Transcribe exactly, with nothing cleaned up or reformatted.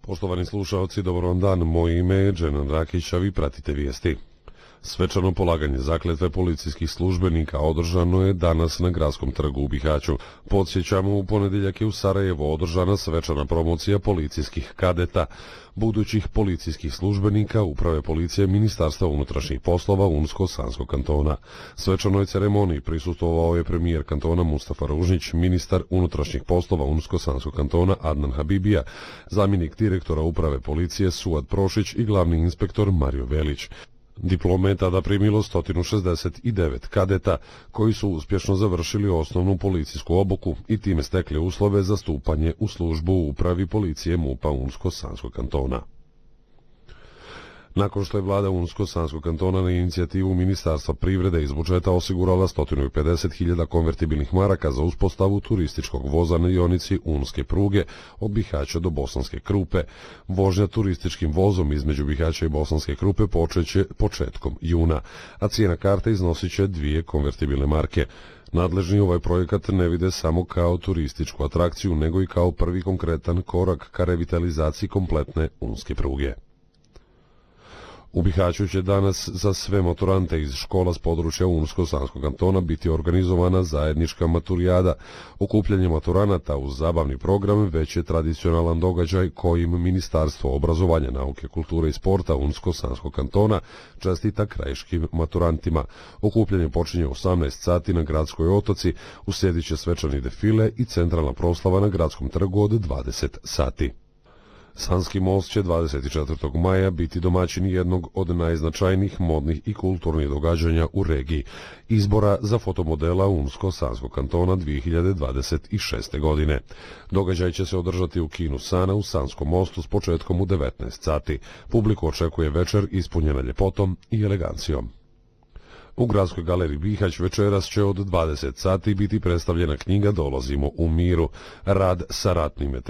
Poštovani slušaoci, dobar vam dan, moje ime je Dženan Rakić, a vi pratite vijesti. Svečano polaganje zakletve policijskih službenika održano je danas na Gradskom trgu u Bihaću. Podsjećamo, u ponedjeljak je u Sarajevu održana svečana promocija policijskih kadeta, budućih policijskih službenika Uprave policije Ministarstva unutrašnjih poslova Unsko-Sanskog kantona. Svečanoj ceremoniji prisustvovao je premijer kantona Mustafa Ružnić, ministar unutrašnjih poslova Unsko-Sanskog kantona Adnan Habibija, zamjenik direktora Uprave policije Suad Prošić i glavni inspektor Mario Velić. Diplome je tada primilo sto šezdeset devet kadeta koji su uspješno završili osnovnu policijsku obuku i time stekli uslove za stupanje u službu u Upravi policije MUP-a Unsko-Sanskog kantona. Nakon što je vlada Unsko-Sanskog kantona na inicijativu Ministarstva privrede iz budžeta osigurala sto pedeset hiljada konvertibilnih maraka za uspostavu turističkog voza na dionici Unske pruge od Bihaća do Bosanske Krupe, vožnja turističkim vozom između Bihaća i Bosanske Krupe počeće početkom juna, a cijena karte iznosit će dvije konvertibilne marke. Nadležni ovaj projekat ne vide samo kao turističku atrakciju, nego i kao prvi konkretan korak ka revitalizaciji kompletne Unske pruge. U Bihaću će danas za sve maturante iz škola s područja Unsko-Sanskog kantona biti organizovana zajednička maturijada. Okupljanje maturanata uz zabavni program već je tradicionalan događaj kojim Ministarstvo obrazovanja, nauke, kulture i sporta Unsko-Sanskog kantona čestita krajiškim maturantima. Okupljanje počinje u osamnaest sati na Gradskoj otoci, uslijedit će svečani defile i centralna proslava na Gradskom trgu od dvadeset sati. Sanski most će dvadeset četvrtog maja biti domaćin jednog od najznačajnijih modnih i kulturnih događanja u regiji, izbora za fotomodela Unsko-Sanskog kantona dvije hiljade dvadeset šeste. godine. Događaj će se održati u kinu Sana u Sanskom mostu s početkom u devetnaest sati. Publiku očekuje večer ispunjena ljepotom i elegancijom. U Gradskoj galeriji Bihać večeras će od dvadeset sati biti predstavljena knjiga Dolazimo u miru, rad sa ratnim